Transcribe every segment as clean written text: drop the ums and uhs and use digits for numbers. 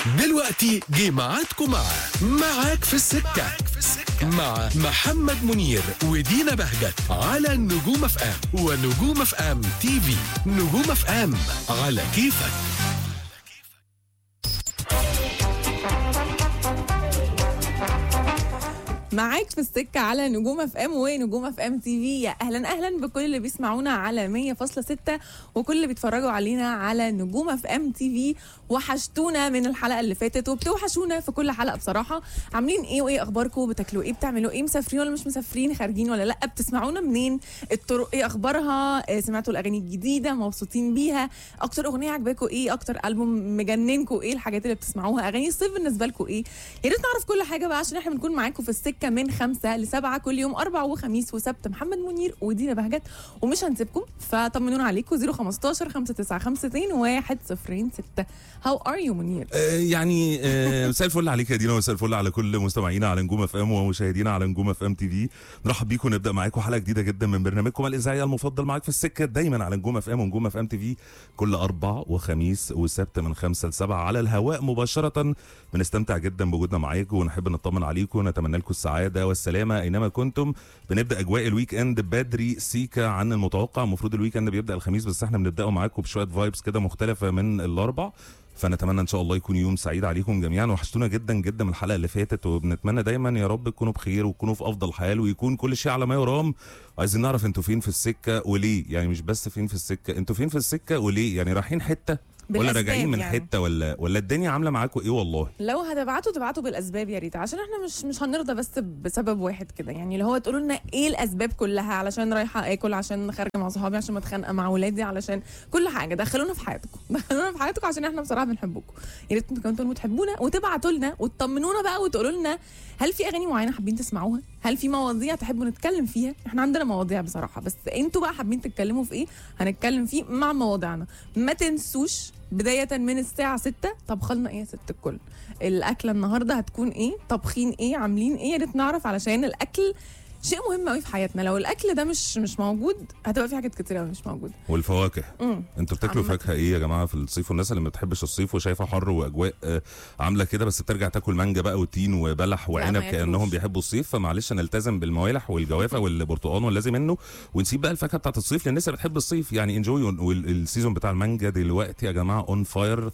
دلوقتي جه ميعادكم معاك في السكة مع محمد منير ودينا بهجت على نجوم اف ام ونجوم اف ام تي في. نجوم اف ام على كيفك. معاك في السكة على نجوم اف ام ونجوم اف ام تي في. يا اهلا اهلا بكل اللي بيسمعونا على 100.6 وكل اللي بيتفرجوا علينا على نجوم اف ام تي في. وحشتونا من الحلقة اللي فاتت وبتوحشونا في كل حلقة بصراحة. عاملين ايه وايه اخباركم؟ بتاكلوا ايه؟ بتعملوا ايه؟ مسافرين ولا مش مسافرين؟ خارجين ولا لا؟ بتسمعونا منين؟ الطرق ايه اخبارها؟ سمعتوا الاغاني الجديدة؟ مبسوطين بيها؟ اكتر اغنية عجباكم ايه؟ اكتر البوم مجننكم ايه؟ الحاجات اللي بتسمعوها اغاني الصيف بالنسبة لكم ايه؟ يا ريت نعرف كل حاجة بقى عشان احنا بنكون معاكم في السكة من 5 ل 7 كل يوم، 4 وخميس وسبت. محمد منير ودينا بهجت ومش هنسيبكم، فطمنونا عليكم 015 5952 106. هاو ار يو منير؟ يعني مساء الفل عليك يا دينا، ومساء الفل على كل مستمعينا على نجوم اف ام ومشاهدينا على نجوم اف ام تي في. نرحب بيكم، نبدا معاكم حلقه جديده جدا من برنامجكم الاذاعي المفضل معاك في السكه، دايما على نجوم اف ام ونجوم اف ام تي في، كل 4 وخميس وسبت من 5 ل 7 على الهواء مباشره. بنستمتع جدا بوجودنا معاكم ونحب نطمن عليكم ونتمنى لكم السعاده والسلامه اينما كنتم. بنبدا اجواء الويك اند بدري سيكا عن المتوقع. المفروض الويك اند بيبدا الخميس، بس احنا بنبداه معاكم بشويه فايبس كده مختلفه من الاربع. فنتمنى ان شاء الله يكون يوم سعيد عليكم جميعا. وحشتونا جدا جدا من الحلقه اللي فاتت، وبنتمنى دايما يا رب تكونوا بخير وتكونوا في افضل حال ويكون كل شيء على ما يرام. عايزين نعرف انتوا فين في السكه وليه، يعني مش بس فين في السكه، انتوا فين في السكه وليه، يعني رايحين حته ولا راجعين من يعني حته ولا الدنيا عامله معاكم ايه؟ والله لو تبعتوا بالاسباب يا ريت، عشان احنا مش هنرضى بس بسبب واحد كده، يعني اللي هو تقولوا لنا ايه الاسباب كلها، علشان رايحه اكل، عشان خارجه مع صحابي، عشان متخانقه مع ولادي، علشان كل حاجه. دخلونا في حياتكم عشان احنا بصراحه بنحبكم. يا ريت انتوا كمان بتحبونا وتبعتوا لنا وتطمنونا بقى وتقولوا لنا هل في اغاني معينه حابين تسمعوها، هل في مواضيع تحبوا نتكلم فيها. احنا عندنا مواضيع بصراحه، بس انتوا بقى حابين تتكلموا في ايه هنتكلم فيه مع مواضيعنا. ما تنسوش بداية من الساعة 6 طبخلنا ايه يا ست الكل، الأكلة النهاردة هتكون ايه، طبخين ايه، عاملين ايه. يا ريت نعرف علشان الأكل شيء مهم قوي في حياتنا. لو الاكل ده مش موجود هتبقى في حاجات كتير قوي مش موجوده. والفواكه انتوا بتاكلوا فاكهه ايه يا جماعه في الصيف؟ والناس اللي ما بتحبش الصيف وشايفه حر واجواء عامله كده، بس ترجع تاكل مانجا بقى وتين وبلح وعنب كانهم بيحبوا الصيف. فمعلش نلتزم بالموالح والجوافه والبرتقال واللازم منه، ونسيب بقى الفاكهه بتاعت الصيف للناس اللي بتحب الصيف. يعني انجوي. والسيزون بتاع المانجا دلوقتي يا جماعه اون فاير.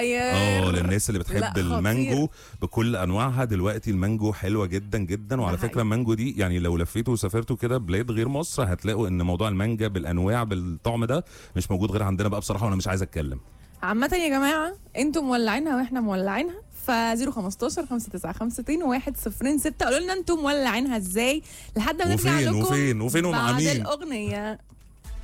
للناس اللي بتحب المانجو بكل انواعها دلوقتي المانجو حلوه جدا جدا. وعلى فكره المانجو دي يعني لو لفيتوا وسافرتوا كده بلاد غير مصر هتلاقوا ان موضوع المانجا بالانواع بالطعم ده مش موجود غير عندنا بقى بصراحه، وانا مش عايز اتكلم. عامه يا جماعه انتوا مولعينها واحنا مولعينها، ف 015 5952 106. قولوا لنا انتوا مولعينها ازاي لحد ما نرجع لكم وفين ومع مين بعد الاغنيه.